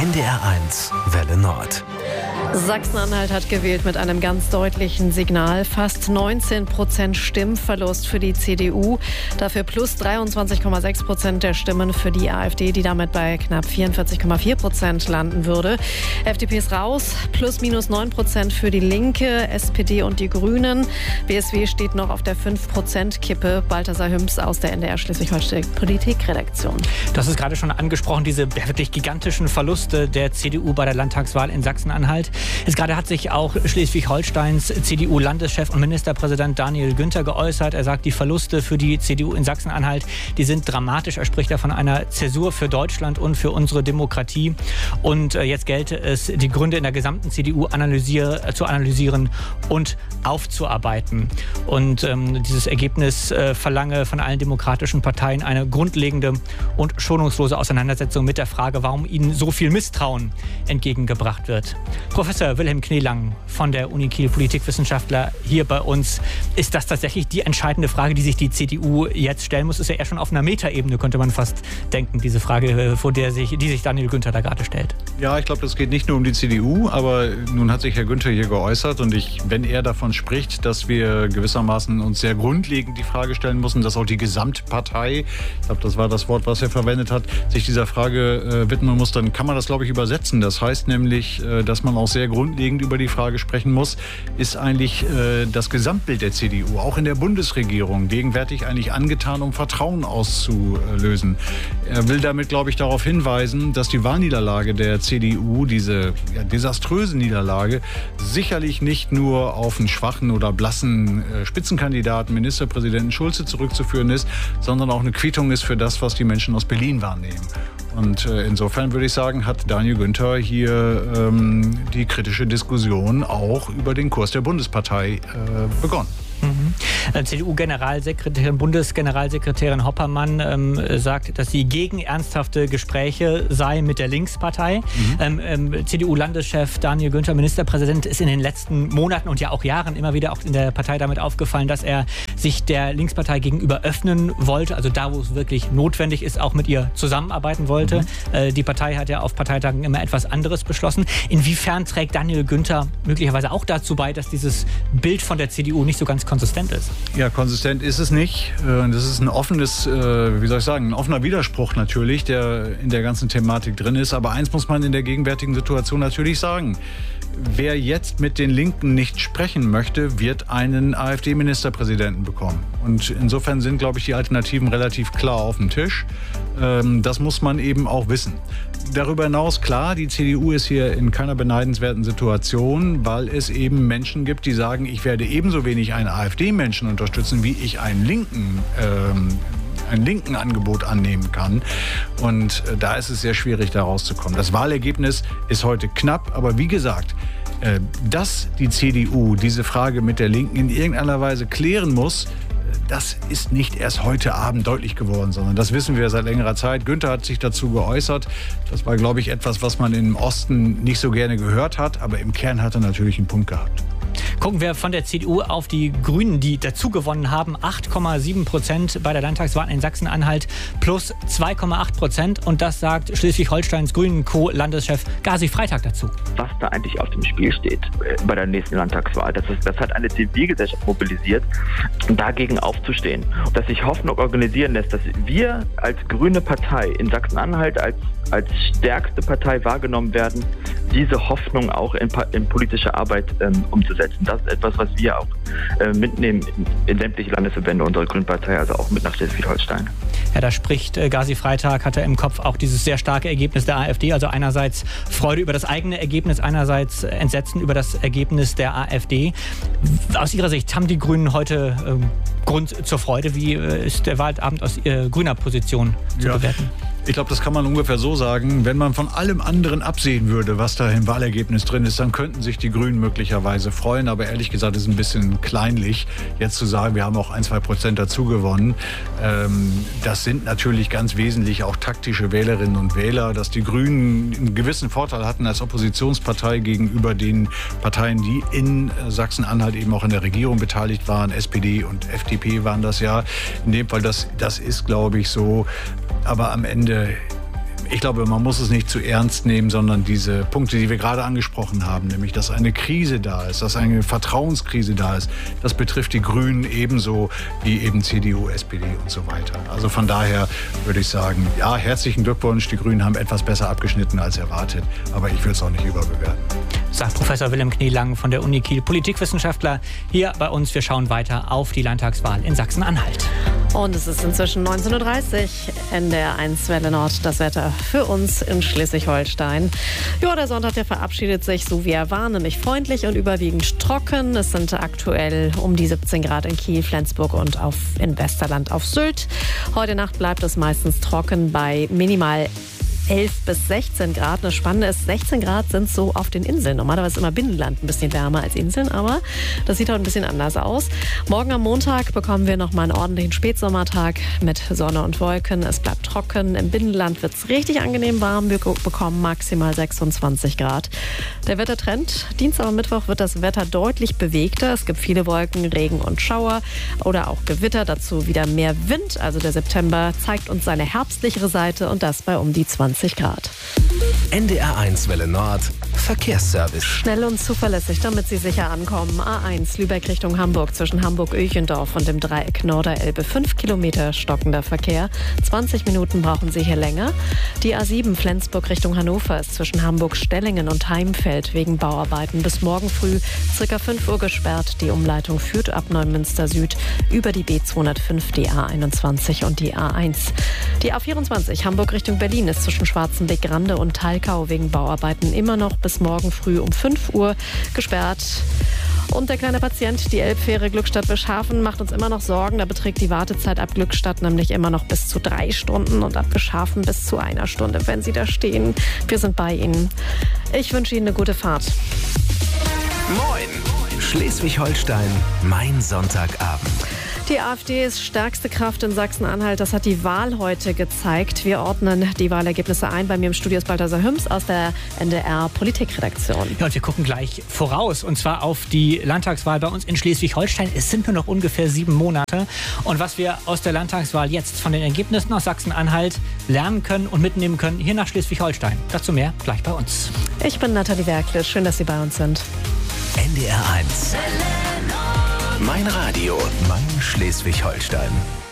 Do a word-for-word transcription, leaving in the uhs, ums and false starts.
N D R eins Welle Nord. Sachsen-Anhalt hat gewählt mit einem ganz deutlichen Signal. Fast neunzehn Prozent Stimmverlust für die C D U. Dafür plus dreiundzwanzig Komma sechs Prozent der Stimmen für die AfD, die damit bei knapp vierundvierzig Komma vier Prozent landen würde. F D P ist raus, plus minus neun Prozent für die Linke, S P D und die Grünen. B S W steht noch auf der fünf Prozent Kippe. Balthasar Hüms aus der N D R Schleswig-Holstein Politikredaktion. Du hast es gerade schon angesprochen, diese wirklich gigantischen Verluste der C D U bei der Landtagswahl in Sachsen-Anhalt. Jetzt gerade hat sich auch Schleswig-Holsteins C D U-Landeschef und Ministerpräsident Daniel Günther geäußert. Er sagt, die Verluste für die C D U in Sachsen-Anhalt, die sind dramatisch. Er spricht da von einer Zäsur für Deutschland und für unsere Demokratie. Und jetzt gelte es, die Gründe in der gesamten C D U analysier, zu analysieren und aufzuarbeiten. Und ähm, dieses Ergebnis äh, verlange von allen demokratischen Parteien eine grundlegende und schonungslose Auseinandersetzung mit der Frage, warum ihnen so viel Misstrauen entgegengebracht wird. Professor Wilhelm Kneelang von der Uni Kiel, Politikwissenschaftler, hier bei uns. Ist das tatsächlich die entscheidende Frage, die sich die C D U jetzt stellen muss? Ist ja eher schon auf einer Metaebene, könnte man fast denken, diese Frage, vor der sich, die sich Daniel Günther da gerade stellt. Ja, ich glaube, das geht nicht nur um die C D U, aber nun hat sich Herr Günther hier geäußert und ich, wenn er davon spricht, dass wir gewissermaßen uns sehr grundlegend die Frage stellen müssen, dass auch die Gesamtpartei, ich glaube, das war das Wort, was er verwendet hat, sich dieser Frage äh, widmen muss, dann kann man das, glaube ich, übersetzen. Das heißt nämlich, äh, dass man auch sehr grundlegend über die Frage sprechen muss, ist eigentlich äh, das Gesamtbild der C D U, auch in der Bundesregierung, gegenwärtig eigentlich angetan, um Vertrauen auszulösen. Er will damit, glaube ich, darauf hinweisen, dass die Wahlniederlage der C D U, diese ja, desaströse Niederlage, sicherlich nicht nur auf einen schwachen oder blassen äh, Spitzenkandidaten, Ministerpräsidenten Schulze zurückzuführen ist, sondern auch eine Quittung ist für das, was die Menschen aus Berlin wahrnehmen. Und äh, insofern würde ich sagen, hat Daniel Günther hier ähm, die kritische Diskussion auch über den Kurs der Bundespartei äh, begonnen. Mhm. C D U-Generalsekretärin, Bundesgeneralsekretärin Hoppermann ähm, sagt, dass sie gegen ernsthafte Gespräche sei mit der Linkspartei. Mhm. Ähm, C D U-Landeschef Daniel Günther, Ministerpräsident, ist in den letzten Monaten und ja auch Jahren immer wieder auch in der Partei damit aufgefallen, dass er sich der Linkspartei gegenüber öffnen wollte, also da, wo es wirklich notwendig ist, auch mit ihr zusammenarbeiten wollte. Mhm. Äh, die Partei hat ja auf Parteitagen immer etwas anderes beschlossen. Inwiefern trägt Daniel Günther möglicherweise auch dazu bei, dass dieses Bild von der C D U nicht so ganz konsistent ist? Ja, konsistent ist es nicht. Das ist ein offenes, wie soll ich sagen, ein offener Widerspruch natürlich, der in der ganzen Thematik drin ist. Aber eins muss man in der gegenwärtigen Situation natürlich sagen. Wer jetzt mit den Linken nicht sprechen möchte, wird einen AfD-Ministerpräsidenten bekommen. Und insofern sind, glaube ich, die Alternativen relativ klar auf dem Tisch. Das muss man eben auch wissen. Darüber hinaus, klar, die C D U ist hier in keiner beneidenswerten Situation, weil es eben Menschen gibt, die sagen, ich werde ebenso wenig einen AfD-Menschen unterstützen, wie ich einen linken ähm, ein linken Angebot annehmen kann. Und äh, da ist es sehr schwierig, da rauszukommen. Das Wahlergebnis ist heute knapp, aber wie gesagt, äh, dass die C D U diese Frage mit der Linken in irgendeiner Weise klären muss, das ist nicht erst heute Abend deutlich geworden, sondern das wissen wir seit längerer Zeit. Günther hat sich dazu geäußert. Das war, glaube ich, etwas, was man im Osten nicht so gerne gehört hat, aber im Kern hat er natürlich einen Punkt gehabt. Gucken wir von der C D U auf die Grünen, die dazu gewonnen haben. acht Komma sieben Prozent bei der Landtagswahl in Sachsen-Anhalt plus zwei Komma acht Prozent. Und das sagt Schleswig-Holsteins Grünen-Co-Landeschef Gazi Freitag dazu. Was da eigentlich auf dem Spiel steht bei der nächsten Landtagswahl, das, ist, das hat eine Zivilgesellschaft mobilisiert, dagegen aufzustehen. Dass sich Hoffnung organisieren lässt, dass wir als grüne Partei in Sachsen-Anhalt als, als stärkste Partei wahrgenommen werden, diese Hoffnung auch in, in politische Arbeit ähm, umzusetzen. Das ist etwas, was wir auch äh, mitnehmen in, in sämtliche Landesverbände unserer Grünen Partei, also auch mit nach Schleswig-Holstein. Ja, da spricht äh, Gazi Freitag, hat er im Kopf auch dieses sehr starke Ergebnis der AfD, also einerseits Freude über das eigene Ergebnis, einerseits Entsetzen über das Ergebnis der AfD. Aus Ihrer Sicht haben die Grünen heute ähm, Grund zur Freude? Wie äh, ist der Wahlabend aus äh, grüner Position zu ja. bewerten? Ich glaube, das kann man ungefähr so sagen. Wenn man von allem anderen absehen würde, was da im Wahlergebnis drin ist, dann könnten sich die Grünen möglicherweise freuen. Aber ehrlich gesagt ist es ein bisschen kleinlich, jetzt zu sagen, wir haben auch ein, zwei Prozent dazu gewonnen. Ähm, das sind natürlich ganz wesentlich auch taktische Wählerinnen und Wähler, dass die Grünen einen gewissen Vorteil hatten als Oppositionspartei gegenüber den Parteien, die in Sachsen-Anhalt eben auch in der Regierung beteiligt waren. S P D und F D P waren das ja. In dem Fall, das, das ist, glaube ich, so. Aber am Ende ich glaube, man muss es nicht zu ernst nehmen, sondern diese Punkte, die wir gerade angesprochen haben, nämlich, dass eine Krise da ist, dass eine Vertrauenskrise da ist, das betrifft die Grünen ebenso wie eben C D U, S P D und so weiter. Also von daher würde ich sagen, ja, herzlichen Glückwunsch, die Grünen haben etwas besser abgeschnitten als erwartet, aber ich will es auch nicht überbewerten. Sagt Professor Wilhelm Knielang von der Uni Kiel, Politikwissenschaftler, hier bei uns. Wir schauen weiter auf die Landtagswahl in Sachsen-Anhalt. Und es ist inzwischen neunzehn Uhr dreißig, N D R eins Welle Nord, das Wetter für uns in Schleswig-Holstein. Ja, der Sonntag, der verabschiedet sich so wie er war, nämlich freundlich und überwiegend trocken. Es sind aktuell um die siebzehn Grad in Kiel, Flensburg und auf, in Westerland auf Sylt. Heute Nacht bleibt es meistens trocken bei minimal elf bis sechzehn Grad. Das Spannende ist, sechzehn Grad sind so auf den Inseln. Normalerweise ist immer Binnenland ein bisschen wärmer als Inseln, aber das sieht auch ein bisschen anders aus. Morgen am Montag bekommen wir nochmal einen ordentlichen Spätsommertag mit Sonne und Wolken. Es bleibt trocken. Im Binnenland wird es richtig angenehm warm. Wir bekommen maximal sechsundzwanzig Grad. Der Wettertrend: Dienstag und Mittwoch wird das Wetter deutlich bewegter. Es gibt viele Wolken, Regen und Schauer oder auch Gewitter. Dazu wieder mehr Wind. Also der September zeigt uns seine herbstlichere Seite und das bei um die zwanzig Grad. N D R eins Welle Nord, Verkehrsservice. Schnell und zuverlässig, damit Sie sicher ankommen. A eins Lübeck Richtung Hamburg zwischen Hamburg-Öchendorf und dem Dreieck Norderelbe. Fünf Kilometer stockender Verkehr. zwanzig Minuten brauchen Sie hier länger. Die A sieben Flensburg Richtung Hannover ist zwischen Hamburg-Stellingen und Heimfeld wegen Bauarbeiten bis morgen früh circa fünf Uhr gesperrt. Die Umleitung führt ab Neumünster Süd über die B zweihundertfünf, die A einundzwanzig und die A eins. Die A vierundzwanzig Hamburg Richtung Berlin ist zwischen Schwarzenbeck-Rande und Thalkau wegen Bauarbeiten immer noch bis morgen früh um fünf Uhr gesperrt. Und der kleine Patient, die Elbfähre Glückstadt-Bischhafen, macht uns immer noch Sorgen. Da beträgt die Wartezeit ab Glückstadt nämlich immer noch bis zu drei Stunden und ab Bischhafen bis zu einer Stunde, wenn Sie da stehen. Wir sind bei Ihnen. Ich wünsche Ihnen eine gute Fahrt. Moin! Schleswig-Holstein, mein Sonntagabend. Die AfD ist stärkste Kraft in Sachsen-Anhalt. Das hat die Wahl heute gezeigt. Wir ordnen die Wahlergebnisse ein. Bei mir im Studio ist Balthasar Hüms aus der N D R Politikredaktion. Ja, und wir gucken gleich voraus, und zwar auf die Landtagswahl bei uns in Schleswig-Holstein. Es sind nur noch ungefähr sieben Monate. Und was wir aus der Landtagswahl jetzt von den Ergebnissen aus Sachsen-Anhalt lernen können und mitnehmen können, hier nach Schleswig-Holstein. Dazu mehr gleich bei uns. Ich bin Nathalie Werkle. Schön, dass Sie bei uns sind. N D R eins. Mein Radio, mein Schleswig-Holstein.